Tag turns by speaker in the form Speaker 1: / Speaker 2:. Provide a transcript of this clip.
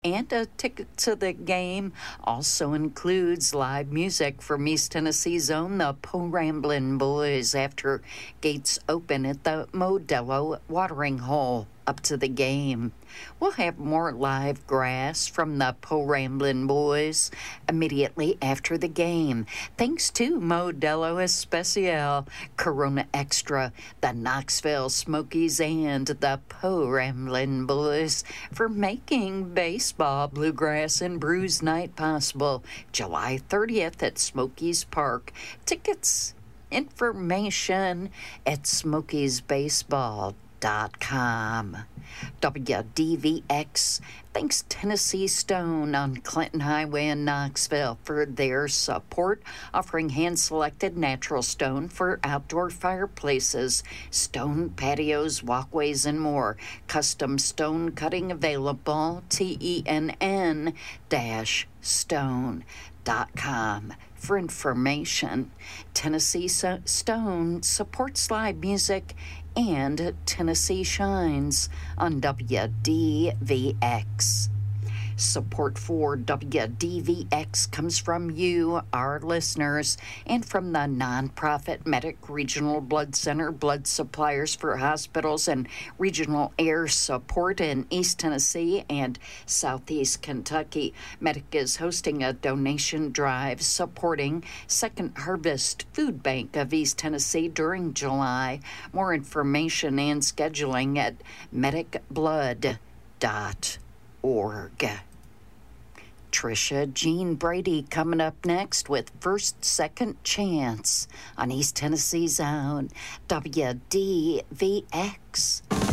Speaker 1: And a ticket to the game also includes live music from East Tennessee's own the Po Ramblin' Boys after gates open at the Modelo watering hole up to the game. We'll have more live grass from the Po Ramblin' Boys immediately after the game. Thanks to Modelo Especial, Corona Extra, the Knoxville Smokies, and the Po Ramblin' Boys for making baseball, bluegrass, and brews night possible. July 30th at Smokies Park. Tickets, information at smokiesbaseball.com. WDVX thanks Tennessee Stone on Clinton Highway in Knoxville for their support, offering hand-selected natural stone for outdoor fireplaces, stone patios, walkways, and more. Custom stone cutting available, TENN-stone.com. For information, Tennessee Stone supports live music and Tennessee Shines on WDVX. Support for WDVX comes from you, our listeners, and from the nonprofit Medic Regional Blood Center, blood suppliers for hospitals and regional air support in East Tennessee and Southeast Kentucky. Medic is hosting a donation drive supporting Second Harvest Food Bank of East Tennessee during July. More information and scheduling at medicblood.org. Trisha Jean Brady coming up next with First Second Chance on East Tennessee's own WDVX.